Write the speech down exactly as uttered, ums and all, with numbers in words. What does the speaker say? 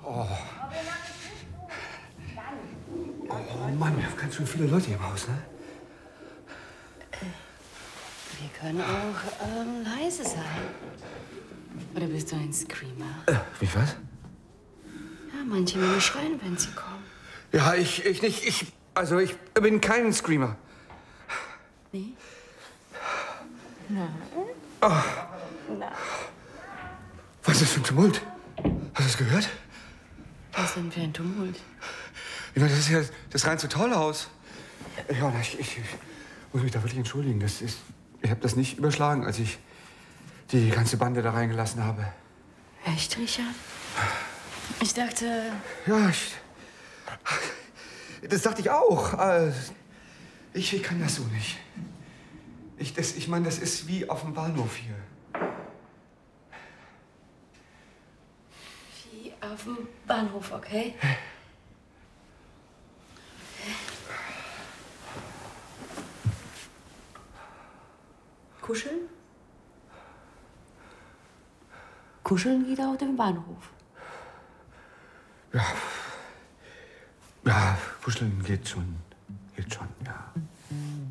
Oh. Oh Mann, wir haben ganz schön viele Leute im Haus, ne? Wir können auch ähm, leise sein. Oder bist du ein Screamer? Äh, wie was? Ja, manche Männer schreien, wenn sie kommen. Ja, ich, ich nicht. Ich, also ich bin kein Screamer. Nee? Nein. Oh. Nein. Was ist das für ein Tumult? Hast du das gehört? Was denn für ein Tumult? Ich meine, das ist ja das reinste Tollhaus. Ja, ich, ich, ich muss mich da wirklich entschuldigen. Das ist, ich habe das nicht überschlagen, als ich die ganze Bande da reingelassen habe. Echt, Richard? Ich dachte... Ja, ich... Das dachte ich auch. Äh, Ich, ich kann das so nicht. Ich, das, ich meine, das ist wie auf dem Bahnhof hier. Wie auf dem Bahnhof, okay? Okay. Kuscheln? Kuscheln geht auf dem Bahnhof. Ja. Ja, kuscheln geht schon. Geht schon, ja.